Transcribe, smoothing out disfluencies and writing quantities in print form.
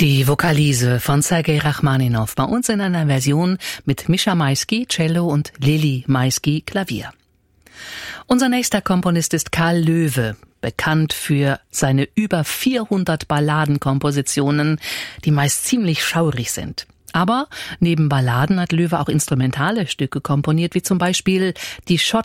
Die Vokalise von Sergei Rachmaninow bei uns in einer Version mit Mischa Maisky, Cello und Lili Maisky, Klavier. Unser nächster Komponist ist Karl Loewe, bekannt für seine über 400 Balladenkompositionen, die meist ziemlich schaurig sind. Aber neben Balladen hat Loewe auch instrumentale Stücke komponiert, wie zum Beispiel die Schott